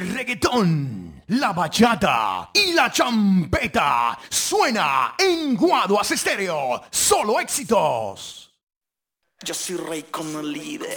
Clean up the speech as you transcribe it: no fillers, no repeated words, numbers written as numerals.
El reggaetón, la bachata y la champeta suena en Guaduas Estéreo. Solo éxitos. Yo soy rey como líder.